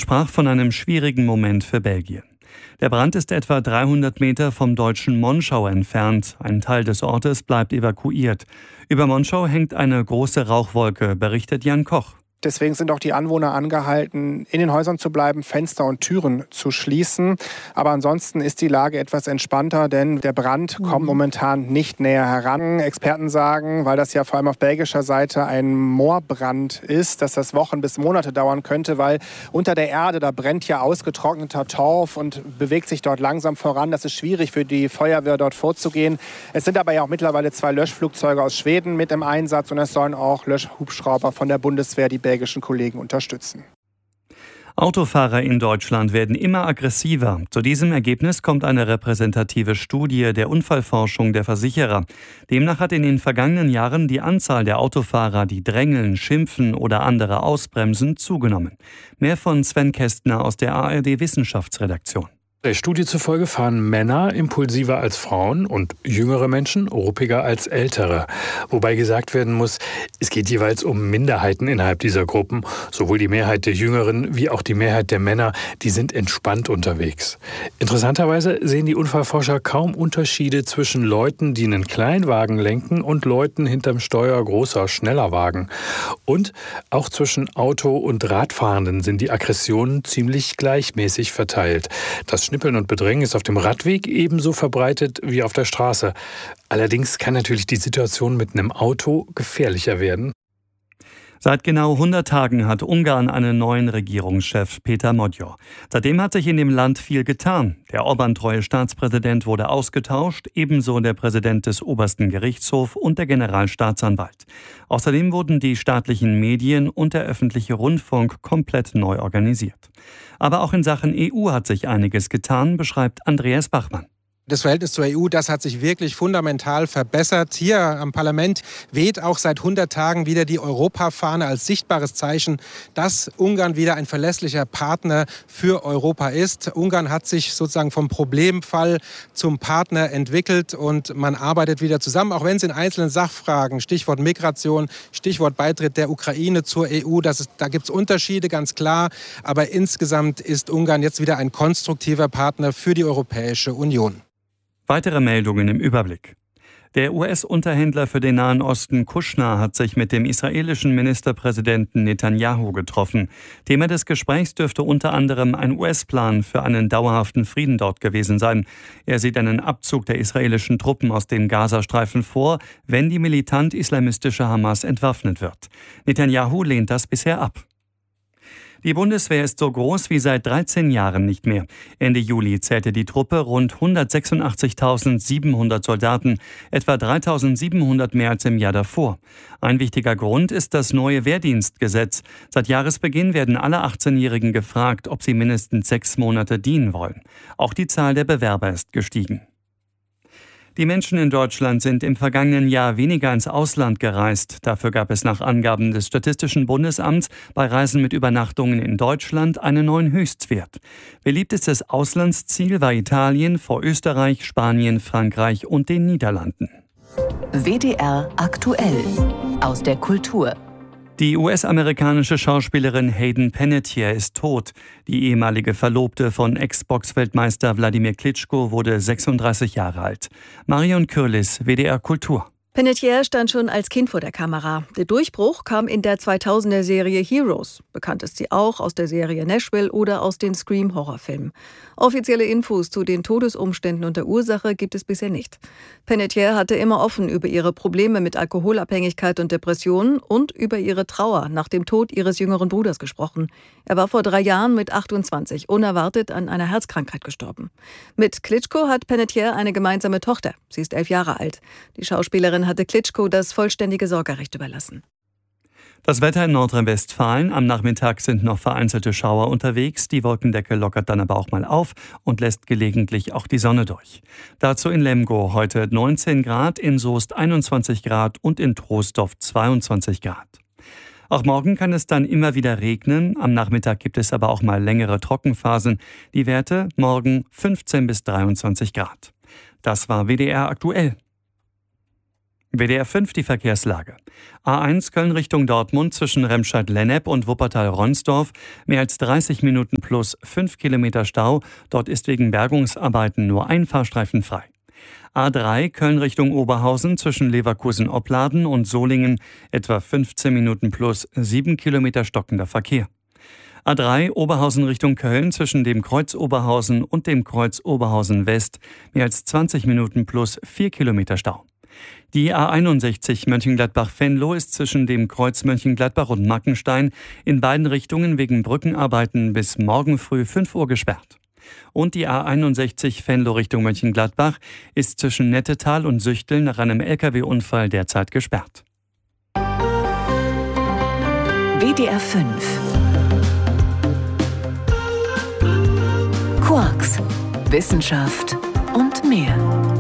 sprach von einem schwierigen Moment für Belgien. Der Brand ist etwa 300 Meter vom deutschen Monschau entfernt. Ein Teil des Ortes bleibt evakuiert. Über Monschau hängt eine große Rauchwolke, berichtet Jan Koch. Deswegen sind auch die Anwohner angehalten, in den Häusern zu bleiben, Fenster und Türen zu schließen. Aber ansonsten ist die Lage etwas entspannter, denn der Brand kommt momentan nicht näher heran. Experten sagen, weil das ja vor allem auf belgischer Seite ein Moorbrand ist, dass das Wochen bis Monate dauern könnte, weil unter der Erde, da brennt ja ausgetrockneter Torf und bewegt sich dort langsam voran. Das ist schwierig für die Feuerwehr dort vorzugehen. Es sind aber ja auch mittlerweile 2 Löschflugzeuge aus Schweden mit im Einsatz und es sollen auch Löschhubschrauber von der Bundeswehr die belgischen Kollegen unterstützen. Autofahrer in Deutschland werden immer aggressiver. Zu diesem Ergebnis kommt eine repräsentative Studie der Unfallforschung der Versicherer. Demnach hat in den vergangenen Jahren die Anzahl der Autofahrer, die drängeln, schimpfen oder andere ausbremsen, zugenommen. Mehr von Sven Kästner aus der ARD Wissenschaftsredaktion. Der Studie zufolge fahren Männer impulsiver als Frauen und jüngere Menschen ruppiger als ältere. Wobei gesagt werden muss, es geht jeweils um Minderheiten innerhalb dieser Gruppen. Sowohl die Mehrheit der Jüngeren wie auch die Mehrheit der Männer, die sind entspannt unterwegs. Interessanterweise sehen die Unfallforscher kaum Unterschiede zwischen Leuten, die einen Kleinwagen lenken und Leuten hinterm Steuer großer, schneller Wagen. Und auch zwischen Auto- und Radfahrenden sind die Aggressionen ziemlich gleichmäßig verteilt. Das Schnippeln und Bedrängen ist auf dem Radweg ebenso verbreitet wie auf der Straße. Allerdings kann natürlich die Situation mit einem Auto gefährlicher werden. Seit genau 100 Tagen hat Ungarn einen neuen Regierungschef, Péter Magyar. Seitdem hat sich in dem Land viel getan. Der Orbán-treue Staatspräsident wurde ausgetauscht, ebenso der Präsident des obersten Gerichtshofs und der Generalstaatsanwalt. Außerdem wurden die staatlichen Medien und der öffentliche Rundfunk komplett neu organisiert. Aber auch in Sachen EU hat sich einiges getan, beschreibt Andreas Bachmann. Das Verhältnis zur EU, das hat sich wirklich fundamental verbessert. Hier am Parlament weht auch seit 100 Tagen wieder die Europafahne als sichtbares Zeichen, dass Ungarn wieder ein verlässlicher Partner für Europa ist. Ungarn hat sich sozusagen vom Problemfall zum Partner entwickelt und man arbeitet wieder zusammen, auch wenn es in einzelnen Sachfragen, Stichwort Migration, Stichwort Beitritt der Ukraine zur EU, da gibt es Unterschiede, ganz klar. Aber insgesamt ist Ungarn jetzt wieder ein konstruktiver Partner für die Europäische Union. Weitere Meldungen im Überblick. Der US-Unterhändler für den Nahen Osten Kushner hat sich mit dem israelischen Ministerpräsidenten Netanyahu getroffen. Thema des Gesprächs dürfte unter anderem ein US-Plan für einen dauerhaften Frieden dort gewesen sein. Er sieht einen Abzug der israelischen Truppen aus dem Gazastreifen vor, wenn die militant-islamistische Hamas entwaffnet wird. Netanyahu lehnt das bisher ab. Die Bundeswehr ist so groß wie seit 13 Jahren nicht mehr. Ende Juli zählte die Truppe rund 186.700 Soldaten, etwa 3.700 mehr als im Jahr davor. Ein wichtiger Grund ist das neue Wehrdienstgesetz. Seit Jahresbeginn werden alle 18-Jährigen gefragt, ob sie mindestens 6 Monate dienen wollen. Auch die Zahl der Bewerber ist gestiegen. Die Menschen in Deutschland sind im vergangenen Jahr weniger ins Ausland gereist. Dafür gab es nach Angaben des Statistischen Bundesamts bei Reisen mit Übernachtungen in Deutschland einen neuen Höchstwert. Beliebtestes Auslandsziel war Italien vor Österreich, Spanien, Frankreich und den Niederlanden. WDR aktuell aus der Kultur. Die US-amerikanische Schauspielerin Hayden Panettiere ist tot. Die ehemalige Verlobte von Ex-Boxweltmeister Wladimir Klitschko wurde 36 Jahre alt. Marion Kürlis, WDR Kultur. Panettiere stand schon als Kind vor der Kamera. Der Durchbruch kam in der 2000er-Serie Heroes. Bekannt ist sie auch aus der Serie Nashville oder aus den Scream-Horrorfilmen. Offizielle Infos zu den Todesumständen und der Ursache gibt es bisher nicht. Panettiere hatte immer offen über ihre Probleme mit Alkoholabhängigkeit und Depressionen und über ihre Trauer nach dem Tod ihres jüngeren Bruders gesprochen. Er war vor 3 Jahren mit 28 unerwartet an einer Herzkrankheit gestorben. Mit Klitschko hat Panettiere eine gemeinsame Tochter. Sie ist 11 Jahre alt. Die Schauspielerin hatte Klitschko das vollständige Sorgerecht überlassen. Das Wetter in Nordrhein-Westfalen. Am Nachmittag sind noch vereinzelte Schauer unterwegs. Die Wolkendecke lockert dann aber auch mal auf und lässt gelegentlich auch die Sonne durch. Dazu in Lemgo heute 19 Grad, in Soest 21 Grad und in Troisdorf 22 Grad. Auch morgen kann es dann immer wieder regnen. Am Nachmittag gibt es aber auch mal längere Trockenphasen. Die Werte morgen 15 bis 23 Grad. Das war WDR aktuell. WDR 5 die Verkehrslage. A1 Köln Richtung Dortmund zwischen Remscheid-Lennep und Wuppertal-Ronsdorf. Mehr als 30 Minuten plus 5 Kilometer Stau. Dort ist wegen Bergungsarbeiten nur ein Fahrstreifen frei. A3 Köln Richtung Oberhausen zwischen Leverkusen-Opladen und Solingen. Etwa 15 Minuten plus 7 Kilometer stockender Verkehr. A3 Oberhausen Richtung Köln zwischen dem Kreuz Oberhausen und dem Kreuz Oberhausen West. Mehr als 20 Minuten plus 4 Kilometer Stau. Die A61 Mönchengladbach-Venlo ist zwischen dem Kreuz Mönchengladbach und Mackenstein in beiden Richtungen wegen Brückenarbeiten bis morgen früh 5 Uhr gesperrt. Und die A61 Venlo Richtung Mönchengladbach ist zwischen Nettetal und Süchtel nach einem Lkw-Unfall derzeit gesperrt. WDR 5 Quarks, Wissenschaft und mehr.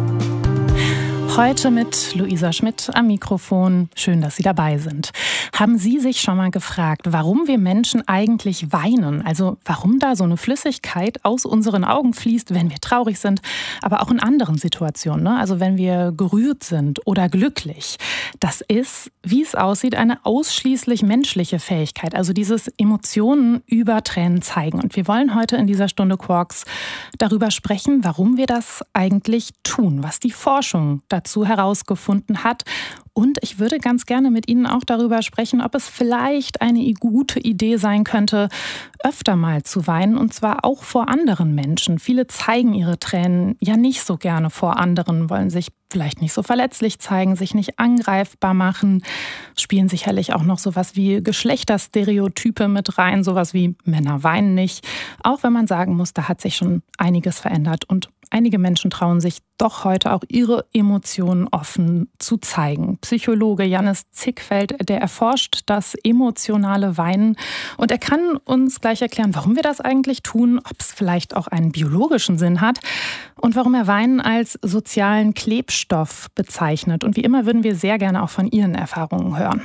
Heute mit Luisa Schmidt am Mikrofon. Schön, dass Sie dabei sind. Haben Sie sich schon mal gefragt, warum wir Menschen eigentlich weinen? Also warum da so eine Flüssigkeit aus unseren Augen fließt, wenn wir traurig sind, aber auch in anderen Situationen, ne? Also wenn wir gerührt sind oder glücklich. Das ist, wie es aussieht, eine ausschließlich menschliche Fähigkeit. Also dieses Emotionen über Tränen zeigen. Und wir wollen heute in dieser Stunde Quarks darüber sprechen, warum wir das eigentlich tun, was die Forschung dazu herausgefunden hat. Und ich würde ganz gerne mit Ihnen auch darüber sprechen, ob es vielleicht eine gute Idee sein könnte, öfter mal zu weinen, und zwar auch vor anderen Menschen. Viele zeigen ihre Tränen ja nicht so gerne vor anderen, wollen sich vielleicht nicht so verletzlich zeigen, sich nicht angreifbar machen, spielen sicherlich auch noch sowas wie Geschlechterstereotype mit rein, sowas wie Männer weinen nicht. Auch wenn man sagen muss, da hat sich schon einiges verändert und einige Menschen trauen sich doch heute auch ihre Emotionen offen zu zeigen. Psychologe Jannis Zickfeld, der erforscht das emotionale Weinen und er kann uns gleich erklären, warum wir das eigentlich tun, ob es vielleicht auch einen biologischen Sinn hat und warum er Weinen als sozialen Klebstoff bezeichnet. Und wie immer würden wir sehr gerne auch von Ihren Erfahrungen hören.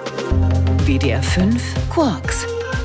WDR 5 Quarks.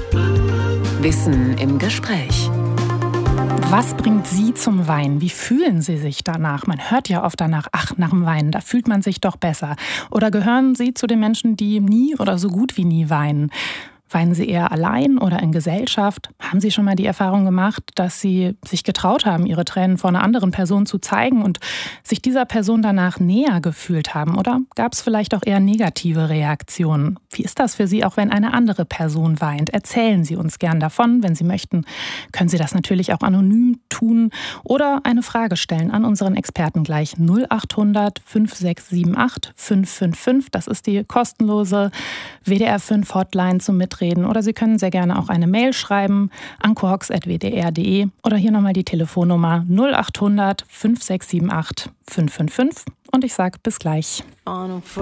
Wissen im Gespräch. Was bringt Sie zum Weinen? Wie fühlen Sie sich danach? Man hört ja oft danach, nach dem Weinen, da fühlt man sich doch besser. Oder gehören Sie zu den Menschen, die nie oder so gut wie nie weinen? Weinen Sie eher allein oder in Gesellschaft? Haben Sie schon mal die Erfahrung gemacht, dass Sie sich getraut haben, Ihre Tränen vor einer anderen Person zu zeigen und sich dieser Person danach näher gefühlt haben? Oder gab es vielleicht auch eher negative Reaktionen? Wie ist das für Sie, auch wenn eine andere Person weint? Erzählen Sie uns gern davon. Wenn Sie möchten, können Sie das natürlich auch anonym tun oder eine Frage stellen an unseren Experten gleich 0800 5678 555. Das ist die kostenlose WDR 5 Hotline zum Mitreden. Oder Sie können sehr gerne auch eine Mail schreiben an quarks@wdr.de oder hier nochmal die Telefonnummer 0800 5678 555. Und ich sage bis gleich.